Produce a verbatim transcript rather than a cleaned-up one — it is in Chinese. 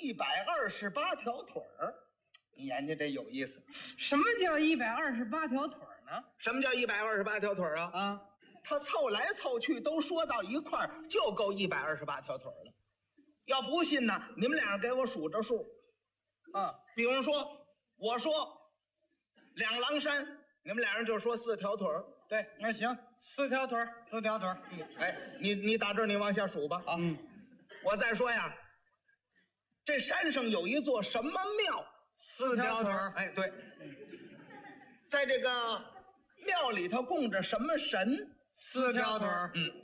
一百二十八条腿儿。你研究这有意思。 什么叫一百二十八条腿呢？ 什么叫一百二十八条腿啊？ 啊， 他凑来凑去都说到一块儿，就够一百二十八条腿了。要不信呢，你们俩给我数着数。啊，比如说，我说两狼山，你们俩人就说四条腿儿。 对，那行，四条腿儿，四条腿儿。 嗯，哎，你你打这儿，你往下数吧。 啊，嗯， 我再说呀，这山上有一座什么庙？ 四条腿儿。 哎，对，在这个庙里头供着什么神？ 四条腿儿。 嗯。